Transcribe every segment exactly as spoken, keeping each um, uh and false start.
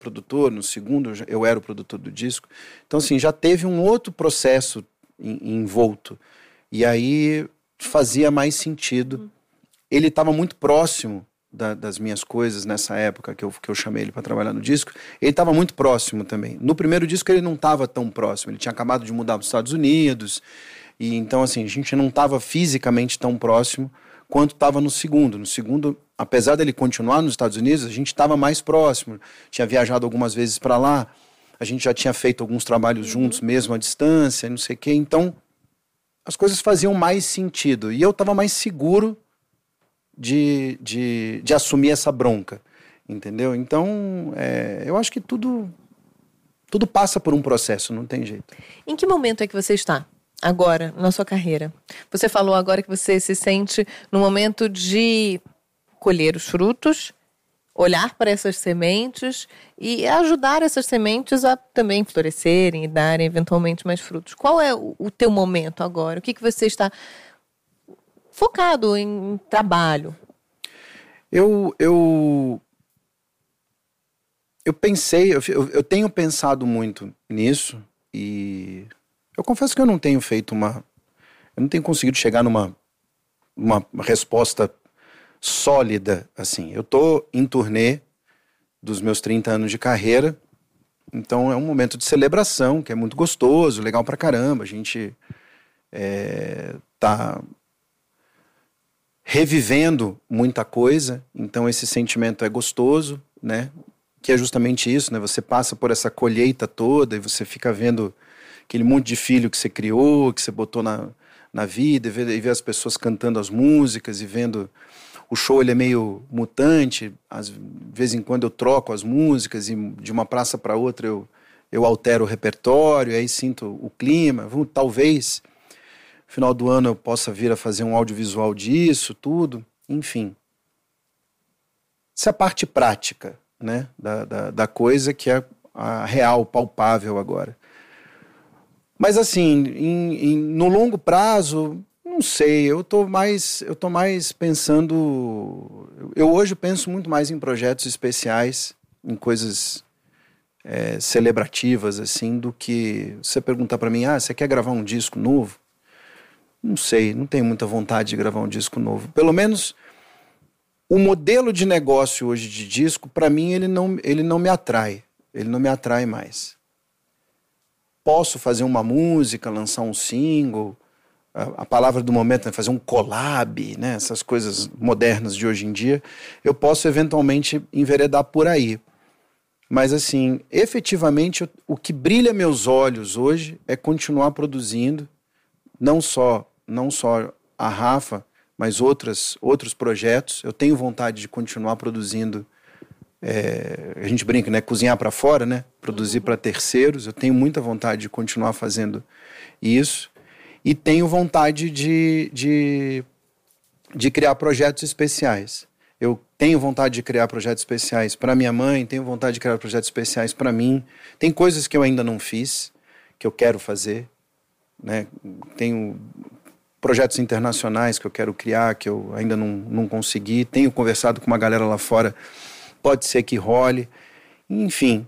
produtor, no segundo eu era o produtor do disco. Então, assim, já teve um outro processo envolto. E aí fazia mais sentido. Uhum. Ele estava muito próximo da, das minhas coisas nessa época que eu, que eu chamei ele para trabalhar no disco. Ele estava muito próximo também. No primeiro disco ele não estava tão próximo. Ele tinha acabado de mudar para os Estados Unidos. E então, assim, a gente não estava fisicamente tão próximo quanto estava no segundo. No segundo, apesar dele continuar nos Estados Unidos, a gente estava mais próximo. Tinha viajado algumas vezes para lá. A gente já tinha feito alguns trabalhos uhum. juntos mesmo à distância, não sei o quê. Então, as coisas faziam mais sentido. E eu estava mais seguro de, de, de assumir essa bronca, entendeu? Então, é, eu acho que tudo, tudo passa por um processo, não tem jeito. Em que momento é que você está agora, na sua carreira? Você falou agora que você se sente no momento de colher os frutos, olhar para essas sementes e ajudar essas sementes a também florescerem e darem eventualmente mais frutos. Qual é o, o teu momento agora? O que, que você está focado em trabalho? Eu, eu, eu pensei, eu, eu tenho pensado muito nisso e eu confesso que eu não tenho feito uma, eu não tenho conseguido chegar numa uma resposta sólida, assim. Eu tô em turnê dos meus trinta anos de carreira, então é um momento de celebração, que é muito gostoso, legal pra caramba, a gente é, tá revivendo muita coisa, então esse sentimento é gostoso, né, que é justamente isso, né, você passa por essa colheita toda e você fica vendo aquele monte de filho que você criou, que você botou na, na vida, e vê, e vê as pessoas cantando as músicas e vendo... O show ele é meio mutante, às vezes em quando eu troco as músicas e de uma praça para outra eu, eu altero o repertório, aí sinto o clima. Talvez no final do ano eu possa vir a fazer um audiovisual disso, tudo, enfim. Essa é a parte prática, né, da, da, da coisa, que é a real, palpável agora. Mas assim, em, em, no longo prazo... Não sei, eu tô mais, eu tô mais pensando... Eu hoje penso muito mais em projetos especiais, em coisas é, celebrativas, assim, do que você perguntar para mim, ah, você quer gravar um disco novo? Não sei, não tenho muita vontade de gravar um disco novo. Pelo menos o modelo de negócio hoje de disco, para mim, ele não, ele não me atrai. Ele não me atrai mais. Posso fazer uma música, lançar um single... A palavra do momento é fazer um collab, né? Essas coisas modernas de hoje em dia, eu posso eventualmente enveredar por aí. Mas assim, efetivamente, o que brilha meus olhos hoje é continuar produzindo, não só, não só a Rafa, mas outras, outros projetos. Eu tenho vontade de continuar produzindo, é, a gente brinca, né? Cozinhar para fora, né? Produzir para terceiros. Eu tenho muita vontade de continuar fazendo isso. E tenho vontade de, de, de criar projetos especiais. Eu tenho vontade de criar projetos especiais para minha mãe, tenho vontade de criar projetos especiais para mim. Tem coisas que eu ainda não fiz, que eu quero fazer, né? Tenho projetos internacionais que eu quero criar, que eu ainda não, não consegui. Tenho conversado com uma galera lá fora, pode ser que role. Enfim,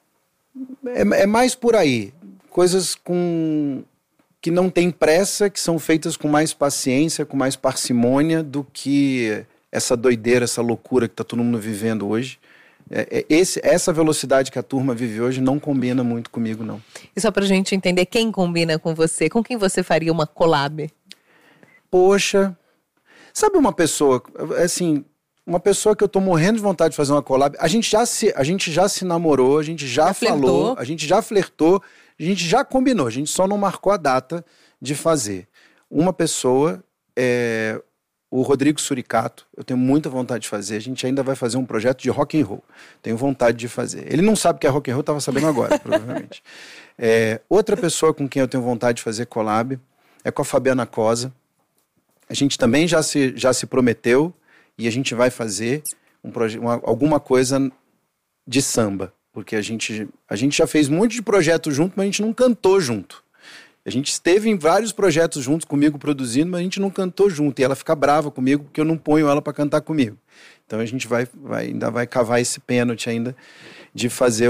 é, é mais por aí. Coisas com... que não tem pressa, que são feitas com mais paciência, com mais parcimônia do que essa doideira, essa loucura que está todo mundo vivendo hoje. É, é, esse, essa velocidade que a turma vive hoje não combina muito comigo, não. E só pra gente entender, quem combina com você? Com quem você faria uma collab? Poxa, sabe uma pessoa, assim, uma pessoa que eu tô morrendo de vontade de fazer uma collab, a gente já se, a gente já se namorou, a gente já, já falou, flertou. a gente já flertou, a gente já combinou, a gente só não marcou a data de fazer. Uma pessoa, é, o Rodrigo Suricato, eu tenho muita vontade de fazer, a gente ainda vai fazer um projeto de rock and roll, tenho vontade de fazer. Ele não sabe que é rock and roll, estava sabendo agora, provavelmente. É, outra pessoa com quem eu tenho vontade de fazer collab é com a Fabiana Cosa. A gente também já se, já se prometeu e a gente vai fazer um proje- uma, alguma coisa de samba. Porque a gente, a gente já fez um monte de projetos junto, mas a gente não cantou junto. A gente esteve em vários projetos juntos comigo produzindo, mas a gente não cantou junto. E ela fica brava comigo porque eu não ponho ela para cantar comigo. Então a gente vai, vai, ainda vai cavar esse pênalti ainda. de fazer